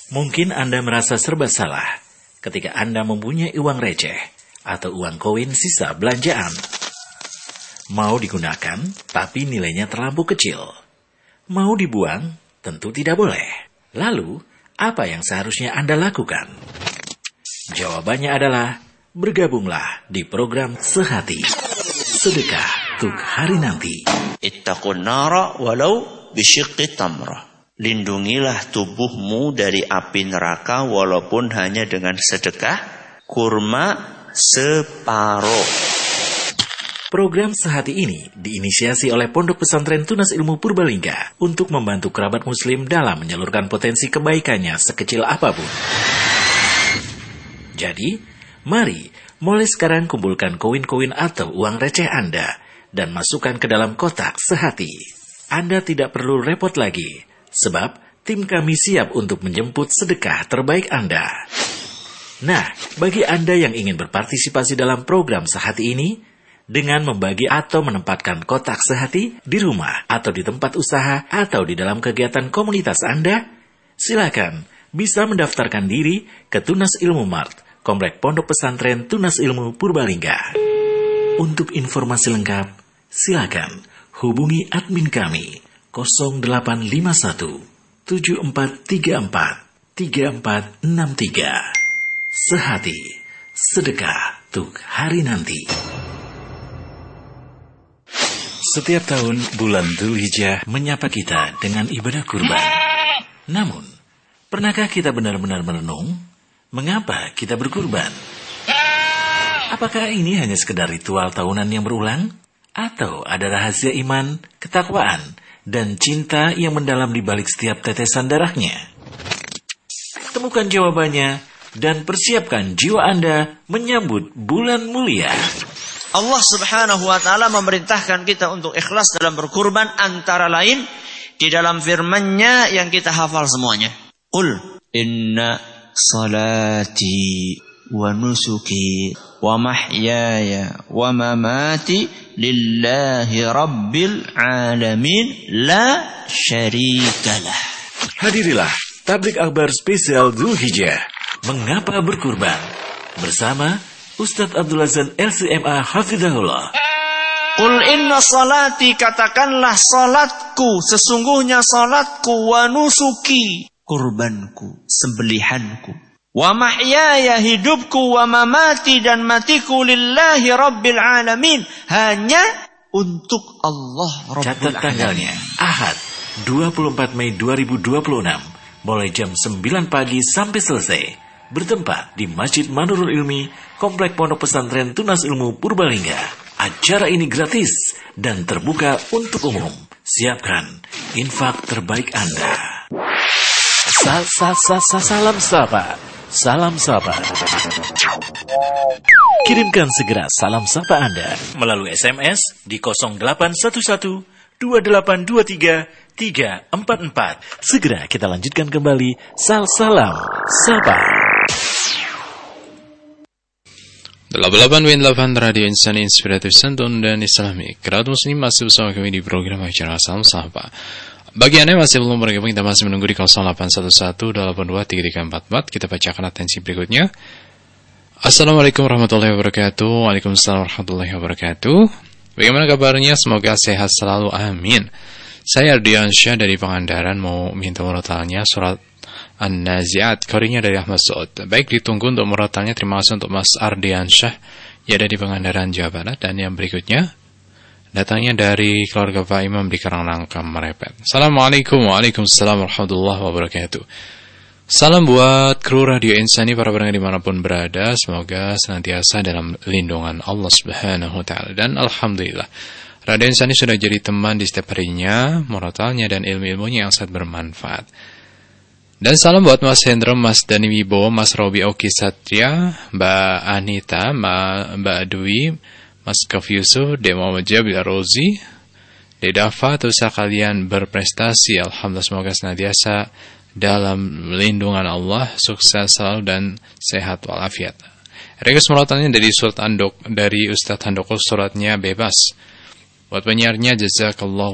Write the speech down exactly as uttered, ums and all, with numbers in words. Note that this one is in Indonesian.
Mungkin Anda merasa serba salah ketika Anda mempunyai uang receh atau uang koin sisa belanjaan. Mau digunakan, tapi nilainya terlampau kecil. Mau dibuang, tentu tidak boleh. Lalu, apa yang seharusnya Anda lakukan? Jawabannya adalah, bergabunglah di program Sehati, Sedekah untuk Hari Nanti. Ittaqun nara walau bisyiqqi tamrah. Lindungilah tubuhmu dari api neraka walaupun hanya dengan sedekah kurma separuh. Program Sehati ini diinisiasi oleh Pondok Pesantren Tunas Ilmu Purbalingga untuk membantu kerabat muslim dalam menyalurkan potensi kebaikannya sekecil apapun. Jadi, mari mulai sekarang kumpulkan koin-koin atau uang receh Anda dan masukkan ke dalam kotak Sehati. Anda tidak perlu repot lagi, sebab tim kami siap untuk menjemput sedekah terbaik Anda. Nah, bagi Anda yang ingin berpartisipasi dalam program Sehati ini, dengan membagi atau menempatkan kotak Sehati di rumah atau di tempat usaha atau di dalam kegiatan komunitas Anda, silakan bisa mendaftarkan diri ke Tunas Ilmu Mart, Komplek Pondok Pesantren Tunas Ilmu Purbalingga. Untuk informasi lengkap, silakan hubungi admin kami nol delapan lima satu tujuh empat tiga empat tiga empat enam tiga. Sehati, sedekah untuk hari nanti. Setiap tahun bulan Dzulhijjah menyapa kita dengan ibadah kurban. Namun, pernahkah kita benar-benar merenung mengapa kita berkurban? Apakah ini hanya sekedar ritual tahunan yang berulang? Atau ada rahasia iman, ketakwaan, dan cinta yang mendalam di balik setiap tetesan darahnya? Temukan jawabannya dan persiapkan jiwa Anda menyambut bulan mulia. Allah Subhanahu wa taala memerintahkan kita untuk ikhlas dalam berkurban, antara lain di dalam firman-Nya yang kita hafal semuanya. Qul inna salati wa nusuki wa mahyaya wa mamati lillahi rabbil alamin la syarikalah. Hadirilah tablik akbar spesial Dzulhijjah, mengapa berkurban, bersama Ustadz Abdul Azan L C M A Hafizahullah. Qul inna salati, katakanlah salatku, sesungguhnya salatku, wa nusuki, kurbanku, sembelihanku, wa mahyaya, hidupku, wa mamati, dan matiku, lillahi rabbil alamin, hanya untuk Allah Rabbul Alamin. Catat tanggalnya, Ahad, dua puluh empat Mei dua ribu dua puluh enam, mulai jam sembilan pagi sampai selesai. Bertempat di Masjid Manurul Ilmi, Komplek Pondok Pesantren Tunas Ilmu Purbalingga. Acara ini gratis dan terbuka untuk umum. Siapkan infak terbaik Anda. Sa sa sa sa salam sapa, salam sapa. Kirimkan segera salam sapa Anda melalui S M S di nol delapan satu satu dua delapan dua tiga tiga empat empat. Segera kita lanjutkan kembali sal salam sapa. delapan puluh delapan koma delapan Radio Insani Inspiratif Santun dan Islami. Kerabat muslim masih bersama kami di program acara Salam Sapa. Bagi Anda yang masih belum bergabung, kita masih menunggu di nol delapan satu satu delapan dua tiga tiga empat empat. Kita bacakan atensi berikutnya. Assalamualaikum warahmatullahi wabarakatuh. Waalaikumsalam warahmatullahi wabarakatuh. Bagaimana kabarnya? Semoga sehat selalu, amin. Saya Ardiansyah dari Pangandaran, mau minta murotalnya surat An-Nazi'at, korinya dari Ahmad Saud. Baik, ditunggu untuk murotalnya. Terima kasih untuk Mas Ardiansyah, ya, dari Pangandaran, Jawa Barat. Dan yang berikutnya datangnya dari keluarga Pak Imam di Karangnangka, Merepet. Assalamualaikum. Waalaikumsalam warahmatullahi wabarakatuh. Salam buat kru Radio Insani, para pendengar dimanapun berada. Semoga senantiasa dalam lindungan Allah Subhanahu wa ta'ala. Dan Alhamdulillah, Radio Insani sudah jadi teman di setiap harinya, murotalnya dan ilmu-ilmunya yang sangat bermanfaat. Dan salam buat Mas Hendro, Mas Dani Wibowo, Mas Robi Oki Satria, Mbak Anita, Mbak Dwi, Mas Kaf Yusuf, Dek Muhammad Jabil Rozi, Dek Dafa, terus kalian berprestasi. Alhamdulillah, semoga senantiasa dalam lindungan Allah, sukses selalu dan sehat walafiat. Request murotalnya dari surat Andok, dari Ustadz Handoko, suratnya bebas. Buat penyiarnya, jazakallah